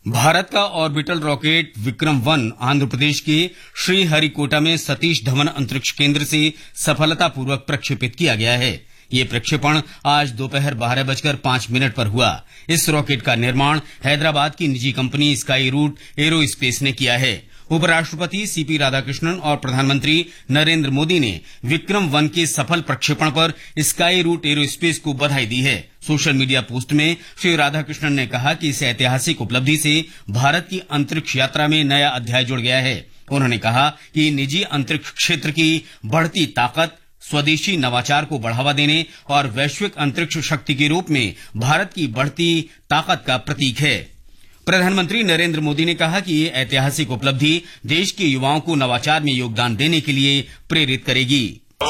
भारत का orbital rocket विक्रम-1 Andhra Pradesh के श्रीहरिकोटा में सतीश धवन अंतरिक्ष केंद्र से सफलतापूर्वक प्रक्षेपित किया गया है। ये प्रक्षेपण आज दोपहर 12:05 पर हुआ। इस रॉकेट का निर्माण हैदराबाद की निजी कंपनी स्काई रूट एरोस्पेस ने किया है। उपराष्ट्रपति सीपी राधाकृष्णन और प्रधानमंत्री नरेंद्र मोदी ने विक्रम-1 के सफल प्रक्षेपण पर स्काई रूट एरोस्पेस को बधाई दी है। सोशल मीडिया पोस्ट में श्री राधाकृष्णन ने कहा कि इस ऐतिहासिक उपलब्धि से भारत की अंतरिक्ष यात्रा में नया अध्याय जुड़ गया है। उन्होंने कहा कि निजी अंतरिक्ष क्षेत्र की बढ़ती ताकत स्वदेशी नवाचार को बढ़ावा देने और वैश्विक अंतरिक्ष शक्ति के रूप में भारत की बढ़ती ताकत का प्रतीक है। प्रधानमंत्री नरेंद्र मोदी ने कहा कि ये ऐतिहासिक उपलब्धि देश के युवाओं को नवाचार में योगदान देने के लिए प्रेरित करेगी।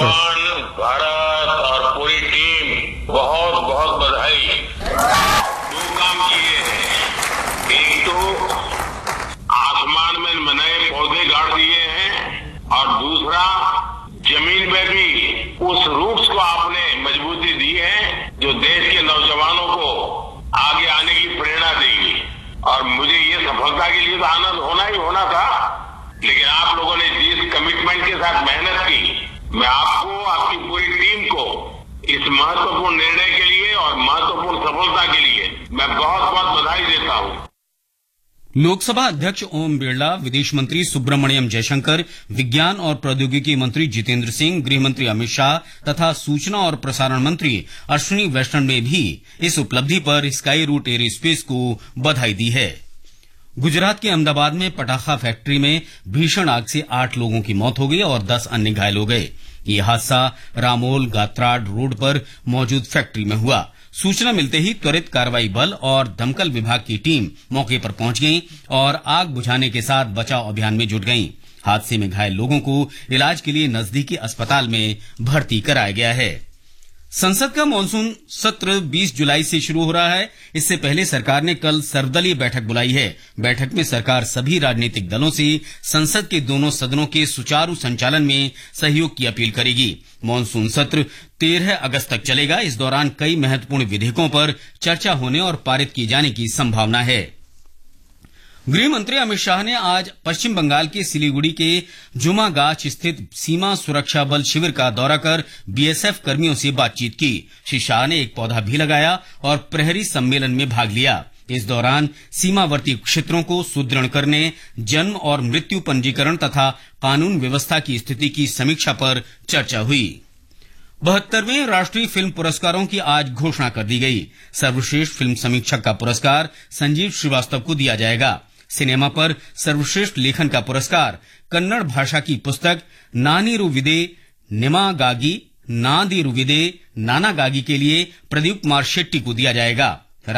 भारत और पूरी टीम बहुत बहुत बधाई। दो काम किए हैं, एक तो आसमान में नए पौधे गाड़ दिए हैं और दूसरा जमीन में भी उस रूट्स को आपने मजबूती दी है जो देश के नौजवानों को आगे आने की प्रेरणा देगी। और मुझे ये सफलता के लिए तो आनंद होना था, लेकिन आप लोगों ने जिस कमिटमेंट के साथ मेहनत की, मैं आपको, आपकी पूरी टीम को इस महत्वपूर्ण निर्णय के लिए और महत्वपूर्ण सफलता के लिए मैं बहुत बहुत बधाई देता हूं। लोकसभा अध्यक्ष ओम बिरला, विदेश मंत्री सुब्रमण्यम जयशंकर, विज्ञान और प्रौद्योगिकी मंत्री जितेंद्र सिंह, गृह मंत्री अमित शाह तथा सूचना और प्रसारण मंत्री अश्विनी वैष्णव ने भी इस उपलब्धि पर स्काई रूट एरोस्पेस को बधाई दी है। गुजरात के अहमदाबाद में पटाखा फैक्ट्री में भीषण आग से 8 लोगों की मौत हो गई और 10 अन्य घायल हो गए। ये हादसा रामोल गात्राड रोड पर मौजूद फैक्ट्री में हुआ। सूचना मिलते ही त्वरित कार्रवाई बल और दमकल विभाग की टीम मौके पर पहुंच गई और आग बुझाने के साथ बचाव अभियान में जुट गई। हादसे में घायल लोगों को इलाज के लिए नजदीकी अस्पताल में भर्ती कराया गया है। संसद का मानसून सत्र 20 जुलाई से शुरू हो रहा है। इससे पहले सरकार ने कल सर्वदलीय बैठक बुलाई है। बैठक में सरकार सभी राजनीतिक दलों से संसद के दोनों सदनों के सुचारू संचालन में सहयोग की अपील करेगी। मानसून सत्र 13 अगस्त तक चलेगा। इस दौरान कई महत्वपूर्ण विधेयकों पर चर्चा होने और पारित किए जाने की संभावना है। गृह मंत्री अमित शाह ने आज पश्चिम बंगाल के सिलीगुड़ी के जुमागाछ स्थित सीमा सुरक्षा बल शिविर का दौरा कर बीएसएफ कर्मियों से बातचीत की। श्री शाह ने एक पौधा भी लगाया और प्रहरी सम्मेलन में भाग लिया। इस दौरान सीमावर्ती क्षेत्रों को सुदृढ़ करने, जन्म और मृत्यु पंजीकरण तथा कानून व्यवस्था की स्थिति की समीक्षा पर चर्चा हुई। 72वें राष्ट्रीय फिल्म पुरस्कारों की आज घोषणा कर दी गई। सर्वश्रेष्ठ फिल्म समीक्षक का पुरस्कार संजीव श्रीवास्तव को दिया जाएगा। सिनेमा पर सर्वश्रेष्ठ लेखन का पुरस्कार कन्नड़ भाषा की पुस्तक नानीरुविदे निमागागी नादीरुविदे नानागागी के लिए प्रदीप कुमार शेट्टी को दिया जाएगा।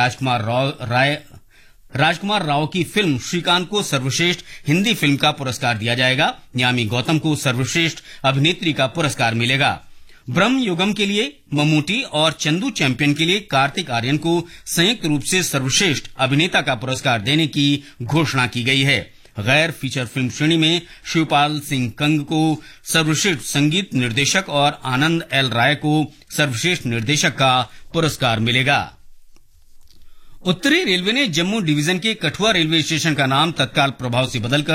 राजकुमार राव की फिल्म श्रीकांत को सर्वश्रेष्ठ हिंदी फिल्म का पुरस्कार दिया जाएगा। यामी गौतम को सर्वश्रेष्ठ अभिनेत्री का पुरस्कार मिलेगा। ब्रह्म युगम के लिए मम्मूटी और चंदू चैंपियन के लिए कार्तिक आर्यन को संयुक्त रूप से सर्वश्रेष्ठ अभिनेता का पुरस्कार देने की घोषणा की गई है। गैर फीचर फिल्म श्रेणी में शिवपाल सिंह कंग को सर्वश्रेष्ठ संगीत निर्देशक और आनंद एल राय को सर्वश्रेष्ठ निर्देशक का पुरस्कार मिलेगा। उत्तरी रेलवे ने जम्मू डिवीजन के कठुआ रेलवे स्टेशन का नाम तत्काल प्रभाव से बदलकर